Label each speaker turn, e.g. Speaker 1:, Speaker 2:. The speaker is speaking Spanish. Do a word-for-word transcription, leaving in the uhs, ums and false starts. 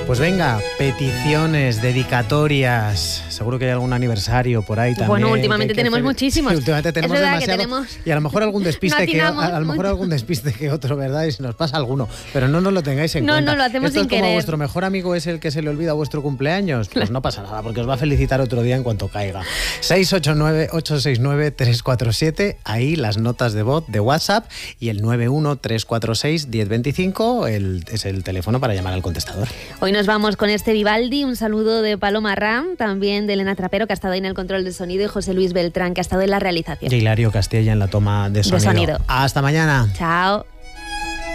Speaker 1: Pues venga, peticiones, dedicatorias. Seguro que hay algún aniversario por ahí también.
Speaker 2: Bueno, últimamente
Speaker 1: que, que
Speaker 2: tenemos
Speaker 1: hacer...
Speaker 2: muchísimos.
Speaker 1: Sí, últimamente tenemos
Speaker 2: es verdad
Speaker 1: demasiado.
Speaker 2: Que tenemos...
Speaker 1: Y a lo mejor algún despiste
Speaker 2: no
Speaker 1: que a, a lo mejor
Speaker 2: mucho.
Speaker 1: algún despiste que otro, ¿verdad? Y se nos pasa alguno. Pero no nos lo tengáis en
Speaker 2: no,
Speaker 1: cuenta.
Speaker 2: No, no, lo hacemos
Speaker 1: Esto
Speaker 2: sin
Speaker 1: es como
Speaker 2: querer.
Speaker 1: vuestro mejor amigo es el que se le olvida vuestro cumpleaños. Pues no pasa nada, porque os va a felicitar otro día en cuanto caiga. seis ocho nueve, ocho seis nueve, tres cuatro siete, ahí las notas de voz de WhatsApp, y el nueve uno tres cuatro seis, uno cero dos cinco el, es el teléfono para llamar al contestador.
Speaker 2: Hoy nos vamos con este Vivaldi, un saludo de Paloma Ram, también de Elena Trapero, que ha estado ahí en el control de sonido, y José Luis Beltrán, que ha estado en la realización.
Speaker 1: Y Hilario Castella en la toma de sonido.
Speaker 2: De sonido.
Speaker 1: Hasta mañana.
Speaker 2: Chao.